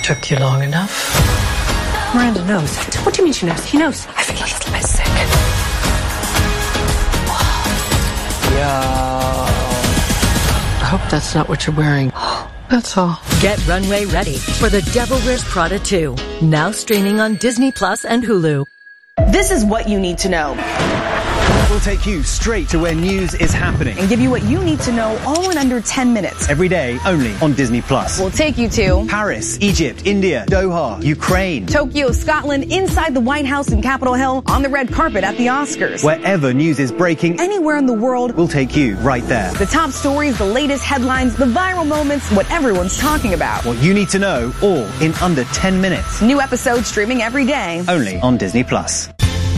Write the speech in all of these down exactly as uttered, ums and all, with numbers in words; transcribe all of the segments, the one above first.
took you long enough. Miranda knows. What do you mean she knows? He knows. I feel a little bit sick. Yeah. I hope that's not what you're wearing. That's all. Get runway ready for The Devil Wears Prada two. Now streaming on Disney Plus and Hulu. This is what you need to know. We'll take you straight to where news is happening and give you what you need to know all in under ten minutes. Every day, only on Disney Plus. We'll take you to Paris, Egypt, India, Doha, Ukraine, Tokyo, Scotland, inside the White House and Capitol Hill, on the red carpet at the Oscars. Wherever news is breaking, anywhere in the world, we'll take you right there. The top stories, the latest headlines, the viral moments, what everyone's talking about. What you need to know, all in under ten minutes. New episodes streaming every day. Only on Disney Plus.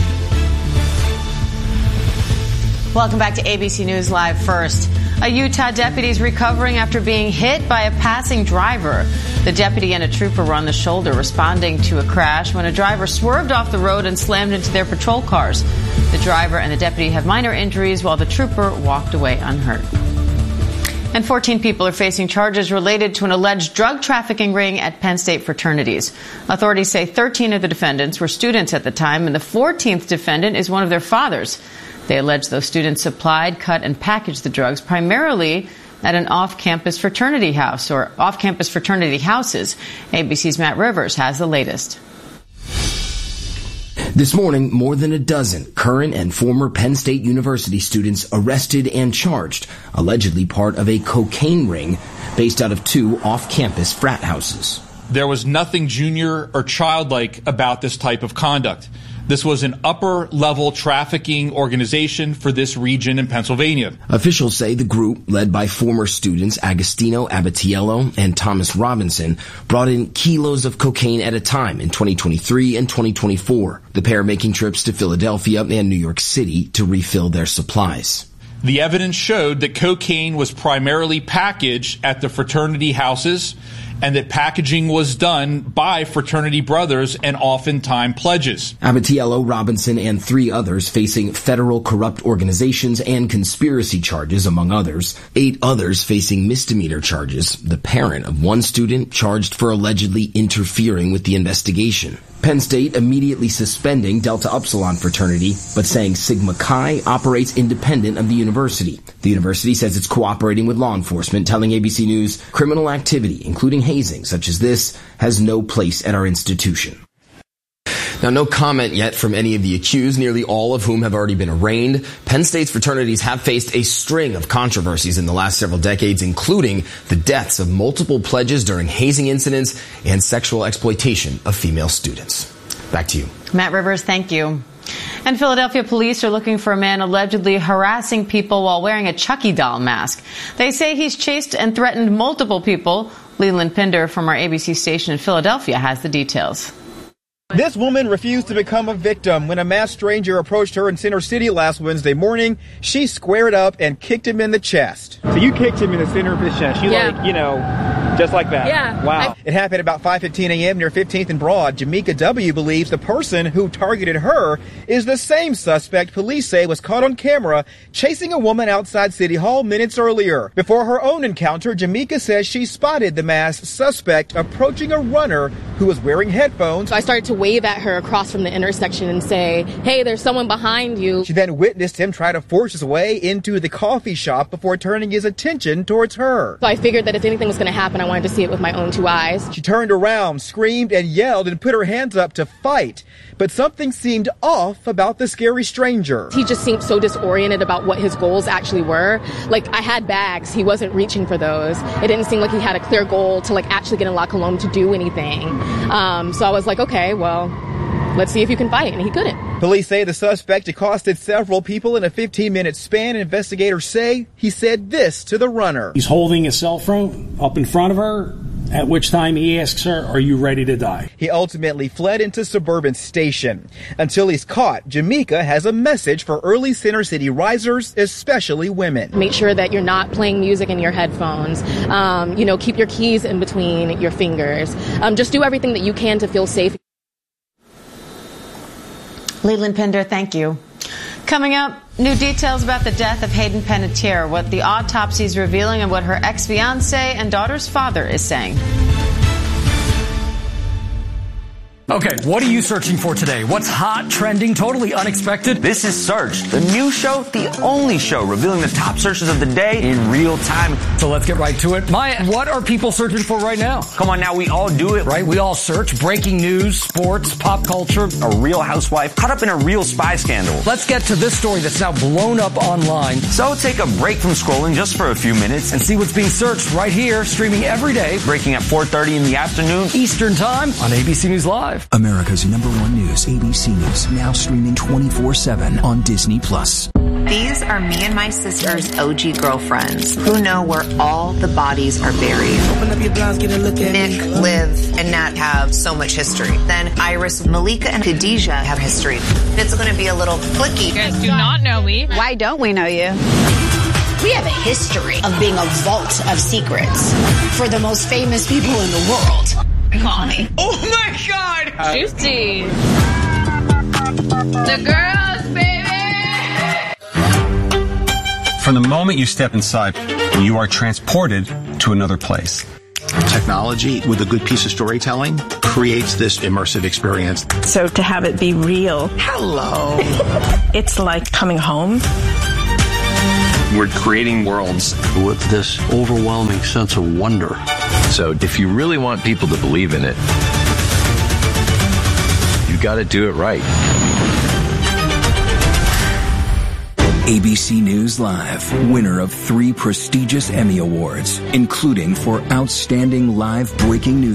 Welcome back to A B C News Live. First, a Utah deputy is recovering after being hit by a passing driver. The deputy and a trooper were on the shoulder responding to a crash when a driver swerved off the road and slammed into their patrol cars. The driver and the deputy have minor injuries while the trooper walked away unhurt. And fourteen people are facing charges related to an alleged drug trafficking ring at Penn State fraternities. Authorities say thirteen of the defendants were students at the time, and the fourteenth defendant is one of their fathers. They allege those students supplied, cut, and packaged the drugs primarily at an off-campus fraternity house or off-campus fraternity houses. A B C's Matt Rivers has the latest. This morning, more than a dozen current and former Penn State University students arrested and charged, allegedly part of a cocaine ring based out of two off-campus frat houses. There was nothing junior or childlike about this type of conduct. This was an upper-level trafficking organization for this region in Pennsylvania. Officials say the group, led by former students Agostino Abatiello and Thomas Robinson, brought in kilos of cocaine at a time in twenty twenty-three and twenty twenty-four, the pair making trips to Philadelphia and New York City to refill their supplies. The evidence showed that cocaine was primarily packaged at the fraternity houses and that packaging was done by fraternity brothers and oftentimes pledges. Abatiello, Robinson, and three others facing federal corrupt organizations and conspiracy charges, among others. Eight others facing misdemeanor charges. The parent of one student charged for allegedly interfering with the investigation. Penn State immediately suspending Delta Upsilon fraternity, but saying Sigma Chi operates independent of the university. The university says it's cooperating with law enforcement, telling A B C News criminal activity, including hazing such as this, has no place at our institution. Now, no comment yet from any of the accused, nearly all of whom have already been arraigned. Penn State's fraternities have faced a string of controversies in the last several decades, including the deaths of multiple pledges during hazing incidents and sexual exploitation of female students. Back to you. Matt Rivers, thank you. And Philadelphia police are looking for a man allegedly harassing people while wearing a Chucky doll mask. They say he's chased and threatened multiple people. Leland Pinder from our A B C station in Philadelphia has the details. This woman refused to become a victim. When a masked stranger approached her in Center City last Wednesday morning, she squared up and kicked him in the chest. So you kicked him in the center of his chest. You yeah. like, you know, just like that. Yeah. Wow. I- it happened about five fifteen a.m. near fifteenth and Broad. Jamaica W. believes the person who targeted her is the same suspect police say was caught on camera chasing a woman outside City Hall minutes earlier. Before her own encounter, Jamaica says she spotted the masked suspect approaching a runner who was wearing headphones. So I started to wave at her across from the intersection and say, hey, there's someone behind you. She then witnessed him try to force his way into the coffee shop before turning his attention towards her. So I figured that if anything was going to happen, I wanted to see it with my own two eyes. She turned around, screamed and yelled and put her hands up to fight. But something seemed off about the scary stranger. He just seemed so disoriented about what his goals actually were. Like, I had bags. He wasn't reaching for those. It didn't seem like he had a clear goal to, like, actually get in La Colombe to do anything. Um, so I was like, okay, well, let's see if you can fight. And he couldn't. Police say the suspect accosted several people in a fifteen-minute span. Investigators say he said this to the runner. He's holding his cell phone up in front of her, at which time he asks her, are you ready to die? He ultimately fled into Suburban Station. Until he's caught, Jamaica has a message for early Center City risers, especially women. Make sure that you're not playing music in your headphones. Um, you know, keep your keys in between your fingers. Um, just do everything that you can to feel safe. Leland Pinder, thank you. Coming up, new details about the death of Hayden Panettiere, what the autopsy is revealing, and what her ex-fiancé and daughter's father is saying. Okay, what are you searching for today? What's hot, trending, totally unexpected? This is Search, the new show, the only show revealing the top searches of the day in real time. So let's get right to it. Maya, what are people searching for right now? Come on now, we all do it. Right, we all search breaking news, sports, pop culture. A real housewife caught up in a real spy scandal. Let's get to this story that's now blown up online. So take a break from scrolling just for a few minutes and see what's being searched right here, streaming every day. Breaking at four thirty in the afternoon. Eastern Time on A B C News Live. America's number one news, A B C News, now streaming twenty-four seven on Disney Plus. These are me and my sister's O G girlfriends who know where all the bodies are buried. Open up your blinds, get a look at Nick, me. Liv, and Nat have so much history. Then Iris, Malika, and Khadijah have history. It's going to be a little clicky. You guys do not know me. Why don't we know you? We have a history of being a vault of secrets for the most famous people in the world. Call me. Oh my God! Juicy. The girls, baby! From the moment you step inside, you are transported to another place. Technology with a good piece of storytelling creates this immersive experience. So to have it be real. Hello. It's like coming home. We're creating worlds with this overwhelming sense of wonder. So if you really want people to believe in it, you got to do it right. A B C News Live, winner of three prestigious Emmy Awards, including for Outstanding Live Breaking News.